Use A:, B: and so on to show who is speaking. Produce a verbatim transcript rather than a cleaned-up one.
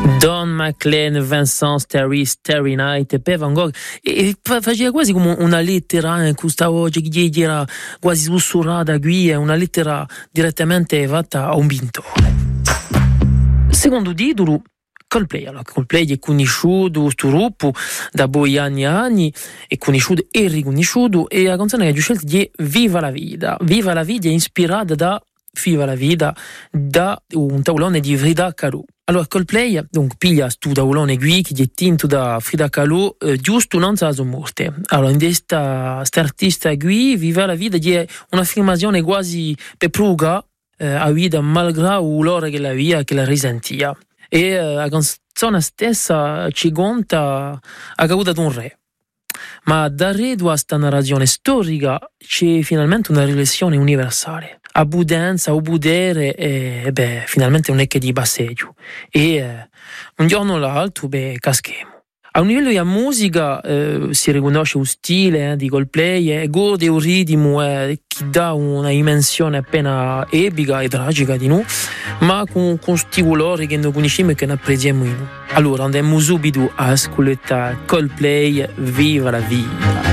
A: Don McLean, Vincent, Starry, Starry Night e poi Van Gogh, e faceva quasi come una lettera in questa voce che era quasi sussurrata qui, una lettera direttamente fatta a un pintore. Secondo titolo Coldplay. Allora, Coldplay è conosciuto, questo gruppo da poi anni e anni, è conosciuto e riconosciuto, e la canzone che ho scelto è Viva la Vita. Viva la Vita è ispirata da Viva la Vita, da un tavolone di Frida Kahlo. Allora, Coldplay donc, piglia questo tavolone qui che è tinto da Frida Kahlo eh, giusto un anno alla sua morte. Allora, in questa artista qui, Viva la Vita, è un'affermazione quasi per pruga eh, a vita, malgrado l'ora che la via, che la risentia. E eh, la canzone stessa ci conta a caduta di un re. Ma da re di questa narrazione storica c'è finalmente una relazione universale. A budenza, o budere, e beh, finalmente non è che di passeggio. E eh, un giorno o l'altro, beh, caschemo. A un livello di musica eh, si riconosce lo stile eh, di Coldplay e gode un ritmo eh, che dà una dimensione appena epica e tragica di noi, ma con questi colori che non conosciamo e che non apprezziamo. Allora andiamo subito a ascoltare Coldplay, Viva la Vita.